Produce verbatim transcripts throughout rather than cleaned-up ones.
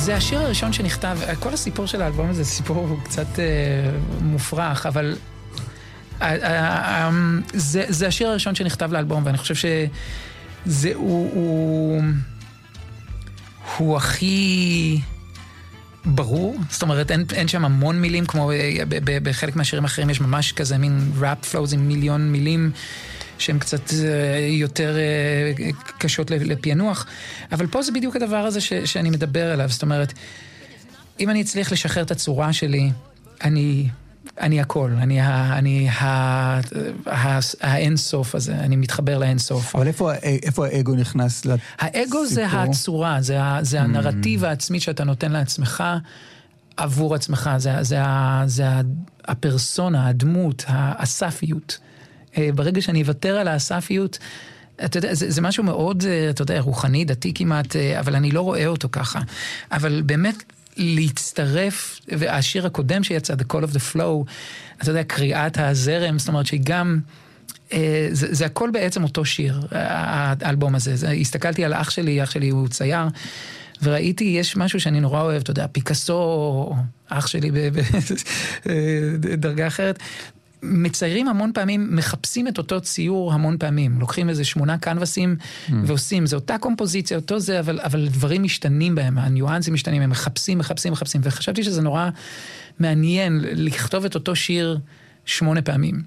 זה השיר הראשון שנכתב, כל הסיפור של האלבום הזה, סיפור קצת אה, מופרך, אבל אה, אה, אה, זה, זה השיר הראשון שנכתב לאלבום, ואני חושב שזה, הוא, הוא, הוא הכי ברור, זאת אומרת, אין, אין שם המון מילים, כמו ב, ב, בחלק מהשירים האחרים יש ממש כזה מין ראפ פלוז עם מיליון מילים, שהן קצת יותר קשות לפענוח, אבל פה זה בדיוק הדבר הזה ש, שאני מדבר עליו, זאת אומרת, אם אני אצליח לשחרר את הצורה שלי, אני, אני הכל, אני, ה, אני ה, ה, האינסוף הזה, אני מתחבר לאינסוף. אבל איפה, איפה האגו נכנס לסיפור? האגו זה הצורה, זה, זה הנרטיב העצמי שאתה נותן לעצמך, עבור עצמך, זה, זה, זה הפרסונה, הדמות, האספיות. ברגע שאני אוותר על האספיות, אתה יודע, זה, זה משהו מאוד, אתה יודע, רוחני, דתי כמעט, אבל אני לא רואה אותו ככה. אבל באמת להצטרף, והשיר הקודם שיצא, The Call of the Flow, אתה יודע, קריאת הזרם, זאת אומרת שהיא גם, זה, זה הכל בעצם אותו שיר, האלבום הזה. זה, הסתכלתי על אח שלי, אח שלי הוא צייר, וראיתי, יש משהו שאני נורא אוהב, אתה יודע, פיקאסו, אח שלי בדרגה אחרת, מציירים המון פעמים, מחפשים את אותו ציור המון פעמים, לוקחים איזה שמונה קנבסים mm. ועושים, זה אותה קומפוזיציה, אותו זה, אבל, אבל דברים משתנים בהם, הניואנסים משתנים, הם מחפשים, מחפשים, מחפשים, וחשבתי שזה נורא מעניין לכתוב את אותו שיר שמונה פעמים.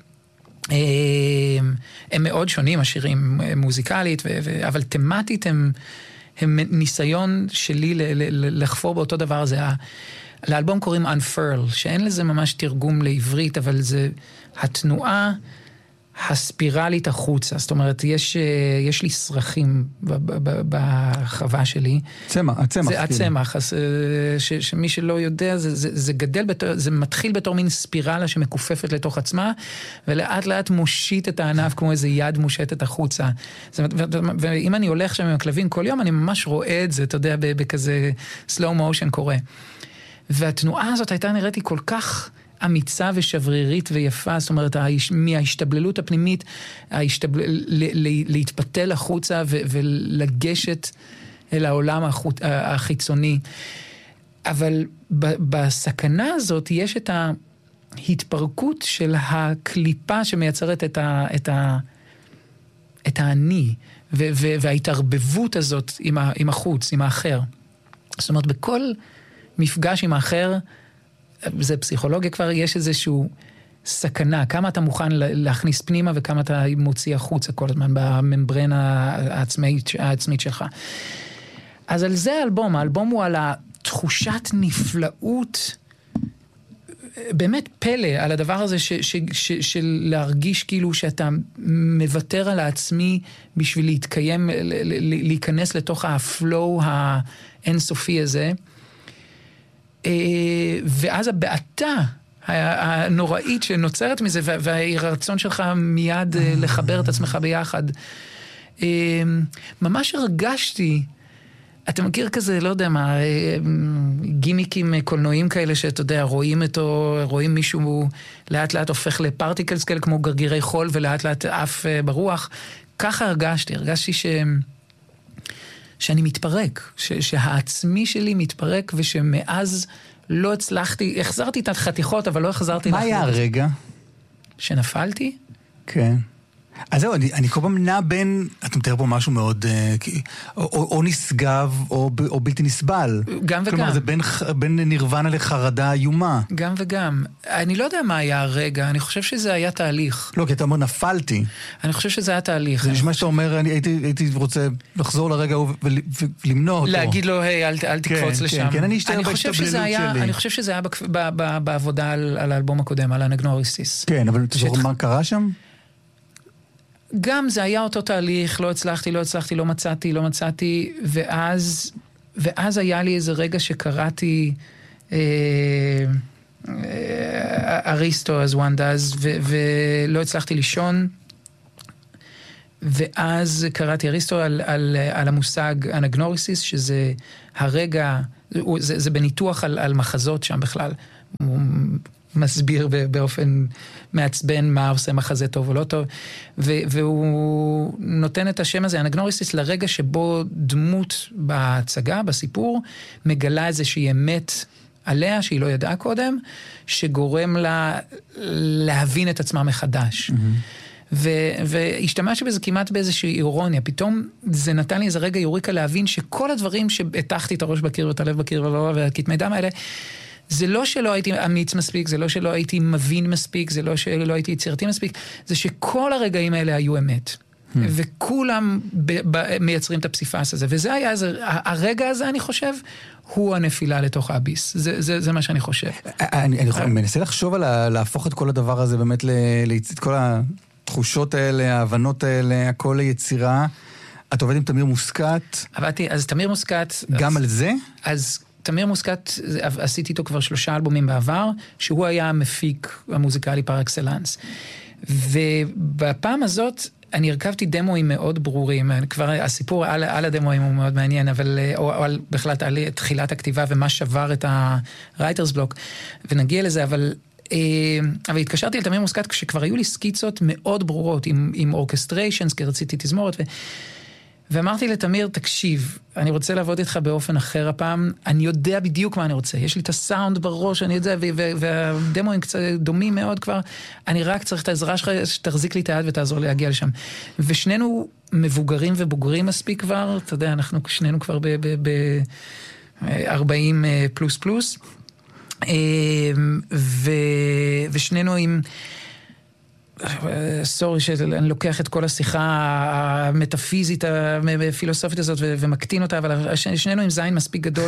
הם מאוד שונים, השירים מוזיקלית, ו- ו- אבל תמטית הם, הם ניסיון שלי ל- ל- לחפור באותו דבר הזה. לאלבום קוראים Unfurl, שאין לזה ממש תרגום לעברית, אבל זה התנועה הספירלית החוצה. זאת אומרת, יש, יש לי סרחים בחווה שלי. צמח, הצמח. זה הצמח, אז ש, שמי שלא יודע, זה, זה, זה גדל בתור, זה מתחיל בתור מין ספירלה שמקופפת לתוך עצמה, ולאט לאט מושיט את הענף כמו איזה יד מושטת החוצה. זה, ו, ו, ואם אני הולך שם עם הכלבים כל יום, אני ממש רואה את זה, אתה יודע, בכזה slow motion קורה. והתנועה הזאת הייתה נראית לי כל כך אמיצה ושברירית ויפה, זאת אומרת, מההשתבללות הפנימית, ההשתבל... להתפתל החוצה ו... ולגשת אל העולם החיצוני. אבל בסכנה הזאת יש את ההתפרקות של הקליפה שמייצרת את, ה... את, ה... את האני, ו... ו... וההתערבבות הזאת עם, ה... עם החוץ, עם האחר. זאת אומרת, בכל מפגש עם האחר, זה פסיכולוגיה כבר, יש איזשהו סכנה, כמה אתה מוכן להכניס פנימה וכמה אתה מוציא החוצה כל הזמן בממברנה העצמית, העצמית שלך. אז על זה האלבום, האלבום הוא על התחושת נפלאות, באמת פלא על הדבר הזה ש, ש, ש, של להרגיש כאילו שאתה מוותר על העצמי בשביל להתקיים, להיכנס לתוך הפלואו האינסופי הזה, ואז הבעתה הנוראית שנוצרת מזה, והרצון שלך מיד לחבר את עצמך ביחד. ממש הרגשתי, אתה מכיר כזה, לא יודע מה, גימיקים קולנועיים כאלה, שאתה יודע, רואים אותו, רואים מישהו לאט לאט הופך לפרטיקלס כאלה, כמו גרגירי חול, ולאט לאט אף ברוח. ככה הרגשתי, הרגשתי ש... שאני מתפרק, ש... שהעצמי שלי מתפרק, ושמאז לא הצלחתי, החזרתי את החתיכות, אבל לא החזרתי... מה היה הרגע? שנפלתי? כן. אז זהו, אני, אני כל פעם נע בין, אתה מתאר פה משהו מאוד, או, או, או נשגב, או, או בלתי נסבל. גם וגם. כלומר, זה בין, בין נירוונה לחרדה איומה. גם וגם. אני לא יודע מה היה הרגע, אני חושב שזה היה תהליך. לא, כי אתה אומר, נפלתי. אני חושב שזה היה תהליך. זה נשמע חושב... שאתה אומר, אני הייתי, הייתי רוצה לחזור לרגע ולמנוע אותו. להגיד לו, היי, אל, אל תקפוץ כן, לשם. כן, כן, אני אשתר בהשתבללות שלי. אני חושב שזה היה בכ... ב, ב, בעבודה על, על האלבום הקודם, על הנגנוריסיס. כן, אבל אתה זוכר מה קרה שם? גם זה היה אותו תהליך, לא הצלחתי, לא הצלחתי, לא מצאתי, לא מצאתי, ואז, ואז היה לי איזה רגע שקראתי אה, אה, אריסטו, as one does, ו, ולא הצלחתי לישון, ואז קראתי אריסטו על, על, על המושג אנגנוריסיס, שזה הרגע, זה, זה בניתוח על, על מחזות שם בכלל, מסביר באופן מעצבן מה עושה מחזה טוב או לא טוב, והוא נותן את השם הזה, אנגנוריסיס, לרגע שבו דמות בהצגה, בסיפור, מגלה איזושהי אמת עליה, שהיא לא ידעה קודם, שגורם לה להבין את עצמה מחדש. והשתמשתי בזה כמעט באיזושהי אירוניה, פתאום זה נתן לי איזה רגע יוריקה להבין שכל הדברים שהטחתי את הראש בקיר ואת הלב בקיר והכתמי דם האלה, זה לא שלא הייתי אמיץ מספיק, זה לא שלא הייתי מבין מספיק, זה לא שלא הייתי יצירתי מספיק, זה שכל הרגעים האלה היו אמת. וכולם מייצרים את הפסיפס הזה, וזה היה, הרגע הזה אני חושב, הוא הנפילה לתוך האביס. זה, זה, זה מה שאני חושב. אני, אני מנסה לחשוב על להפוך את כל הדבר הזה, באמת, את כל התחושות האלה, ההבנות האלה, הכל ליצירה. את עובדת עם תמיר מוסקת? עבדתי, אז תמיר מוסקת... גם על זה? אז תמיר מוסקת, עשיתי איתו כבר שלושה אלבומים בעבר, שהוא היה המפיק המוזיקלי פר אקסלנס. ובפעם הזאת, אני הרכבתי דמוים מאוד ברורים, כבר הסיפור על, על הדמוים הוא מאוד מעניין, אבל, או, או על בכלל על תחילת הכתיבה ומה שבר את הרייטרס בלוק, ונגיע לזה, אבל, אבל התקשרתי לתמיר מוסקת כשכבר היו לי סקיצות מאוד ברורות, עם, עם אורקסטריישנס, כי רציתי תזמורת, ו, ואמרתי לתמיר, תקשיב, אני רוצה לעבוד איתך באופן אחר הפעם, אני יודע בדיוק מה אני רוצה, יש לי את הסאונד בראש, אני יודע, והדמוים קצת דומים מאוד כבר, אני רק צריך את העזרה שלך, שתחזיק לי את היד ותעזור לי להגיע לשם. ושנינו מבוגרים ובוגרים מספיק כבר, אתה יודע, אנחנו שנינו כבר ב-ארבעים פלוס פלוס, ושנינו עם... סורי שאני לוקח את כל השיחה המטאפיזית, הפילוסופית הזאת ומקטין אותה, אבל שנינו עם זין מספיק גדול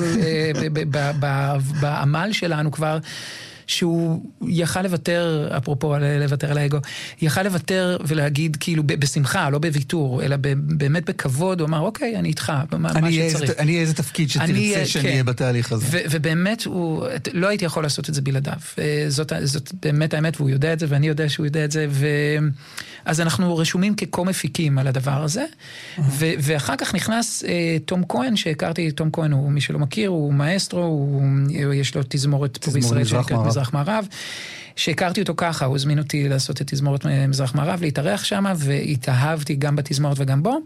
בעמל שלנו כבר, שהוא יכל לוותר, אפרופו לוותר על האגו, יכל לוותר ולהגיד כאילו בשמחה, לא בוויתור, אלא באמת בכבוד, הוא אמר, אוקיי, אני איתך, מה שצריך. אני אהיה איזה תפקיד שתרצה שאני אהיה בתהליך הזה. ובאמת, לא הייתי יכול לעשות את זה בלעדיו. זאת באמת האמת, והוא יודע את זה, ואני יודע שהוא יודע את זה, אז אנחנו רשומים כקו-מפיקים על הדבר הזה, ואחר כך נכנס תום כהן, שהכרתי, תום כהן הוא, מי שלא מכיר, הוא מאסטרו, יש לו תזמורת פה בישראל שנקראת מזרח מערב, שהכרתי אותו ככה, הוא הזמין אותי לעשות את תזמורת מזרח מערב, להתארח שם, והתאהבתי גם בתזמורת וגם בו.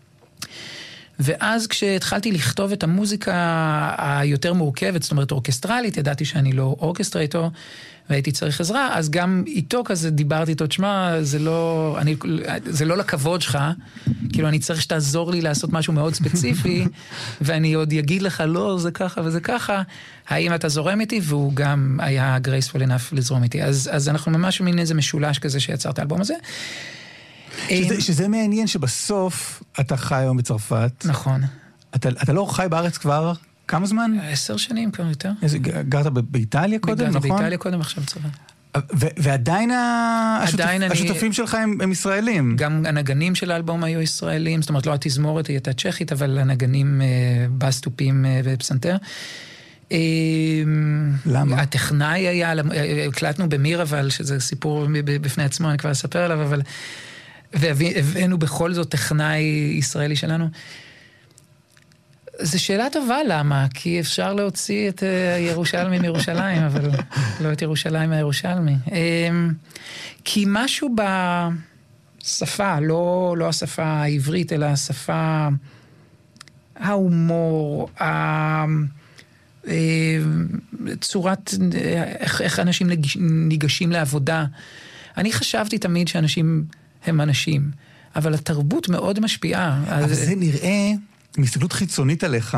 ואז כשהתחלתי לכתוב את המוזיקה היותר מורכבת, זאת אומרת אורקסטרלית, ידעתי שאני לא אורקסטרייטור, והייתי צריך עזרה, אז גם איתו כזה דיברתי איתו, תשמע, זה לא, אני, זה לא לכבוד שלך, כאילו אני צריך שתעזור לי לעשות משהו מאוד ספציפי, ואני עוד אגיד לך, לא, זה ככה וזה ככה, האם אתה זורם איתי? והוא גם היה graceful enough לזרום איתי. אז, אז אנחנו ממש מין איזה משולש כזה שיצר את האלבום הזה. שזה, שזה מעניין שבסוף אתה חי היום בצרפת. נכון. אתה, אתה לא חי בארץ כבר כמה זמן? עשר שנים כבר יותר. גרת באיטליה קודם, נכון? גרתי באיטליה קודם, עכשיו צבא. ועדיין השותפים שלך הם ישראלים. גם הנגנים של האלבום היו ישראלים, זאת אומרת לא התזמורת, היא הייתה צ'כית, אבל הנגנים בסטופים ופסנתר. למה? הטכנאי היה, הקלטנו במיר אבל, שזה סיפור בפני עצמו, אני כבר אספר עליו, אבל והבאנו בכל זאת טכנאי ישראלי שלנו. זו שאלה טובה, למה? כי אפשר להוציא את ירושלמי מירושלים, אבל לא את ירושלים מהירושלמי. כי משהו בשפה, לא, לא השפה העברית, אלא השפה, ההומור, צורת, איך, איך אנשים ניגשים לעבודה. אני חשבתי תמיד שאנשים הם אנשים, אבל התרבות מאוד משפיעה. אבל אז... זה נראה... מסתכלות חיצונית עליך,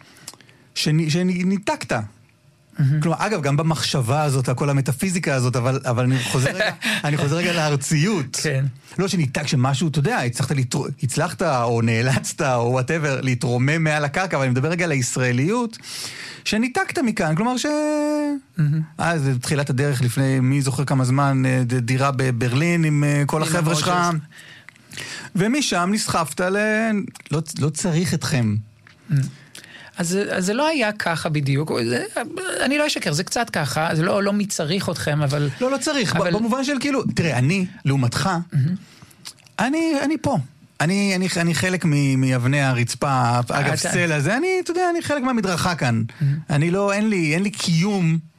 שניתקת. Mm-hmm. כלומר, אגב, גם במחשבה הזאת, כל המטאפיזיקה הזאת, אבל, אבל אני חוזר רגע, אני חוזר רגע לארציות. כן. לא שניתק, שמשהו, אתה יודע, הצלחת, לתר... הצלחת או נאלצת, או whatever, להתרומם מעל הקרקע, אבל אני מדבר רגע לישראליות, שניתקת מכאן, כלומר ש... Mm-hmm. אה, זה תחילת הדרך לפני, מי זוכר כמה זמן, דירה בברלין עם כל החבר'ה שלך. ומשם נסחפת ל... לא, לא צריך אתכם. אז, אז זה לא היה ככה בדיוק. זה, אני לא אשקר, זה קצת ככה. זה לא, לא מי צריך אתכם, אבל... לא, לא צריך. אבל... במובן של כאילו... תראה, אני, לעומתך, mm-hmm. אני, אני פה. אני, אני, אני חלק מאבני הרצפה, אגב, סלע, זה אני, אתה יודע, אני חלק מהמדרכה כאן. Mm-hmm. אני לא, אין לי, אין לי קיום...